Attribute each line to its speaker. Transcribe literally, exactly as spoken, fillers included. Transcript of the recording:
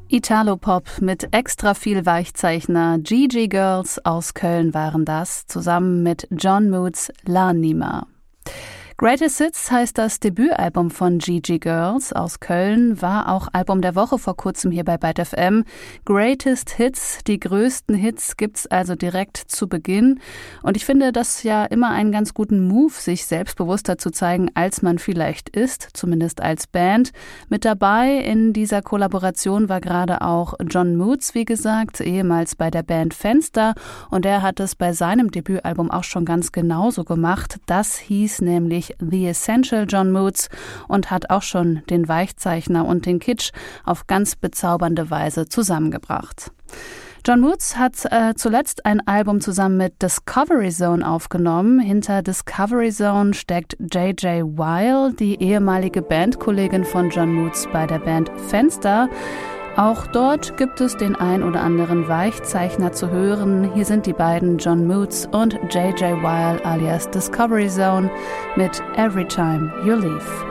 Speaker 1: Italo-Pop mit extra viel Weichzeichner. Gigi Girls aus Köln waren das, zusammen mit John Moods L'Anima. Greatest Hits heißt das Debütalbum von Gigi Girls aus Köln, war auch Album der Woche vor kurzem hier bei Byte F M. Greatest Hits, die größten Hits gibt's also direkt zu Beginn. Und ich finde das ja immer einen ganz guten Move, sich selbstbewusster zu zeigen, als man vielleicht ist, zumindest als Band. Mit dabei in dieser Kollaboration war gerade auch John Moods, wie gesagt, ehemals bei der Band Fenster. Und er hat es bei seinem Debütalbum auch schon ganz genauso gemacht. Das hieß nämlich The Essential John Moods und hat auch schon den Weichzeichner und den Kitsch auf ganz bezaubernde Weise zusammengebracht. John Moods hat äh, zuletzt ein Album zusammen mit Discovery Zone aufgenommen. Hinter Discovery Zone steckt J J Weil, die ehemalige Bandkollegin von John Moods bei der Band Fenster. Auch dort gibt es den ein oder anderen Weichzeichner zu hören. Hier sind die beiden John Moods und J J Weil alias Discovery Zone mit Every Time You Leave.